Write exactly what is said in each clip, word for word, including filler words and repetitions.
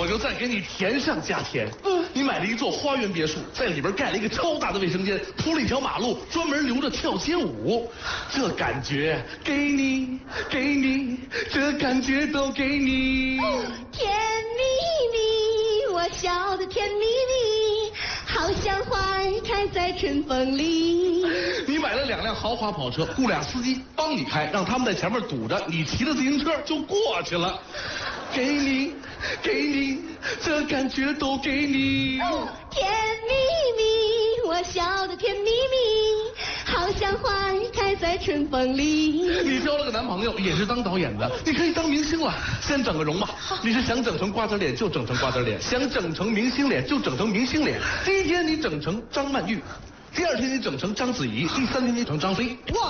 我就再给你甜上加甜。嗯，你买了一座花园别墅，在里边盖了一个超大的卫生间，铺了一条马路，专门留着跳街舞。这感觉给你，给你，这感觉都给你。 哦、甜蜜蜜，我笑得甜蜜蜜，好像花儿开在春风里。 你买了两辆豪华跑车，雇俩司机帮你开，让他们在前面堵着，你骑着自行车就过去了。给你，给你，这感觉都给你。 哦、甜蜜蜜，我笑得甜蜜蜜，好像花儿开在春风里。 你交了个男朋友，也是当导演的，你可以当明星了。先整个容吧，你是想整成瓜子脸就整成瓜子脸，想整成明星脸就整成明星脸。第一天你整成张曼玉，第二天你整成章子怡，第三天你整成张飞。 我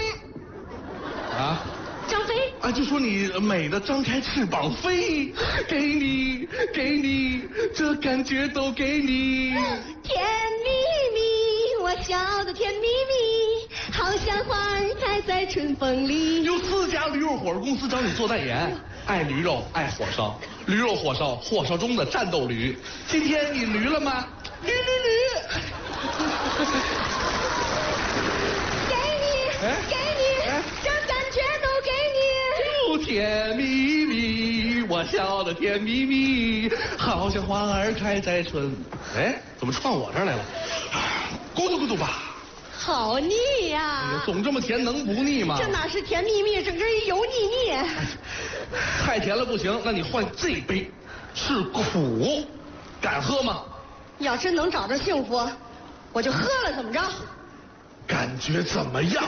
啊？ 张飞啊，就说你美的张开翅膀飞，给你，给你，这感觉都给你。 甜蜜蜜，我笑得甜蜜蜜，好像花儿开在春风里。 有四家驴肉火烧公司找你做代言，爱驴肉，爱火烧，驴肉火烧，火烧中的战斗驴。今天你驴了吗？驴驴驴。 给你， 哎、 给你，哎、这感觉都给你。 甜蜜蜜，我笑得甜蜜蜜，好像花儿开在春。哎，怎么串我这儿来了？咕嘟咕嘟吧。 好腻呀、啊！ 总这么甜能不腻吗？ 这哪是甜蜜蜜，整个油腻腻。哎、 太甜了不行，那你换这杯，是苦，敢喝吗？ 要真能找着幸福，我就喝了，怎么着？ 感觉怎么样？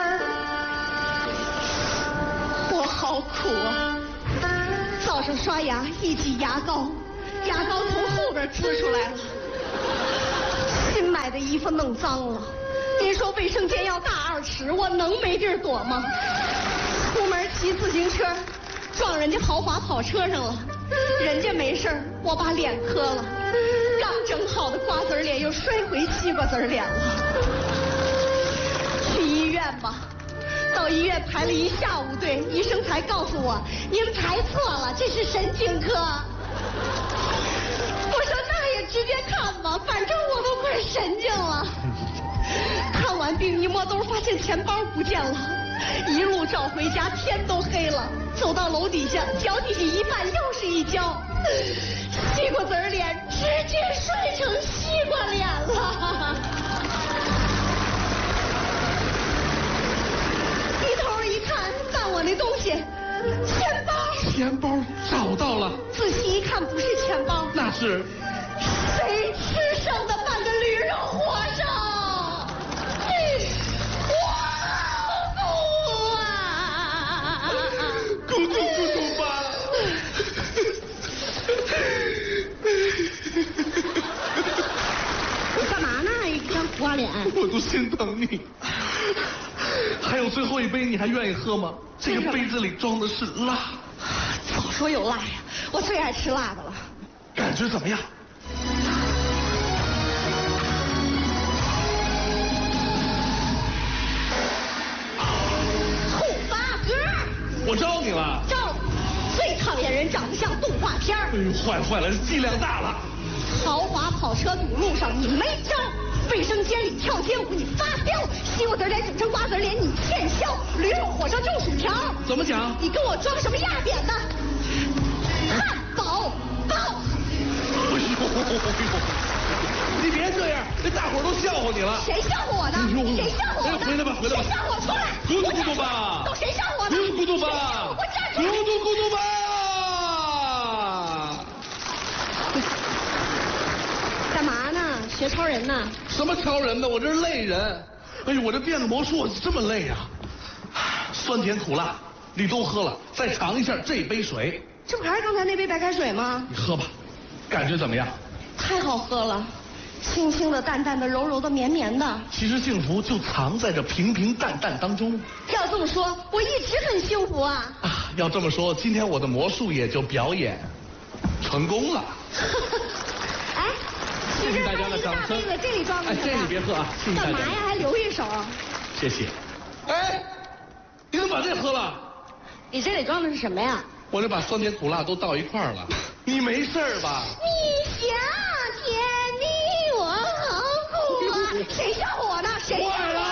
我好苦啊！早上刷牙一挤牙膏，牙膏从后边呲出来了。新买的衣服弄脏了。您说卫生间要大二尺，我能没地儿躲吗？出门骑自行车，撞人家豪华跑车上了，人家没事，我把脸磕了。刚整好的瓜子脸又摔回西瓜子脸了。去医院吧。到医院排了一下午队，医生才告诉我，您排错了，这是神经科。我说那也直接看吧，反正我都快神经了。看完病一摸兜，发现钱包不见了，一路找回家，天都黑了。走到楼底下，脚底下一绊，又是一跤，西瓜子脸直接摔成西瓜脸了。低头一看，看我那东西，钱包， 钱包找到了。 仔细一看，不是钱包， 那是谁吃剩的半个驴肉火烧。 咕嘟咕嘟吧。 你干嘛呢？一张苦瓜脸。 我都心疼你。还有最后一杯，你还愿意喝吗？这个杯子里装的是辣。 早说有辣呀，我最爱吃辣的了。 感觉怎么样？ 兔八哥， 我招你了。 招你！最讨厌人长得像动画片。 哎呦，坏坏了，剂量大了。 豪华跑车堵路上你没招，卫生间里跳街舞你发飙，西瓜子脸整成瓜子脸你欠削，驴肉火烧就薯条。 怎么讲？ 你跟我装什么压扁的？汉堡包。 哎呦，你别这样，这大伙都笑话你了。 谁笑话我的？谁笑话我的？ 回来吧，回来吧。 谁笑话我出来？ 咕嘟咕嘟吧。 都谁笑话我的？ 咕嘟吧。 我站出来。 咕嘟咕嘟吧。 干嘛呢？学超人呢？ 什么超人呢？我这是累人。哎呦，我这变个魔术我这么累啊！酸甜苦辣你都喝了，再尝一下这杯水。 这不还是刚才那杯白开水吗？ 你喝吧，感觉怎么样？ 太好喝了，清清的、淡淡的、柔柔的、绵绵的。 其实幸福就藏在这平平淡淡当中。 要这么说，我一直很幸福啊！ 啊，要这么说，今天我的魔术也就表演成功了。 哎， 谢谢大家的掌声。 这里装的。 哎，这里别喝啊！谢谢大家。 干嘛呀？还留一手？ 谢谢。哎，你怎么把这喝了？ 你这里装的是什么呀？ 我这把酸甜苦辣都倒一块儿了。 你没事吧？ 你夏天你我好苦啊！谁叫我呢？谁叫我？